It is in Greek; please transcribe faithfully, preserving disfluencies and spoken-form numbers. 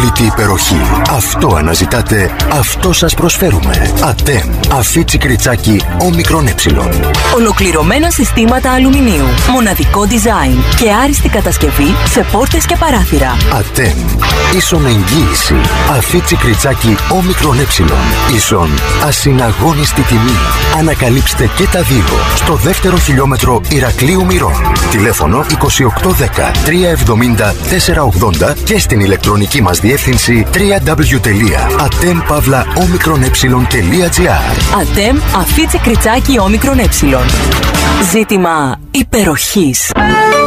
απόλυτη υπεροχή. Αυτό αναζητάτε, αυτό σας προσφέρουμε. ΑΤΕΜ. Αφίτσι κριτσάκι όμικρον ε. Ολοκληρωμένα συστήματα αλουμινίου. Μοναδικό design και άριστη κατασκευή σε πόρτες και παράθυρα. ΑΤΕΜ. Ίσον εγγύηση. Αφίτσι κριτσάκι όμικρον ε. Ίσον ασυναγώνιστη τιμή. Ανακαλύψτε και τα δύο στο δεύτερο χιλιόμετρο Ηρακλείου Μυρών. Τηλέφωνο είκοσι οκτώ δέκα τριακόσια εβδομήντα τετρακόσια ογδόντα και στην ηλεκτρονική μας διεύθυνση double-u double-u double-u τελεία atem pavla omikron ε τελεία gr. ΑΤΕΜ Αφίτσι κριτσάκι όμικρον ε. Ζήτημα υπεροχής.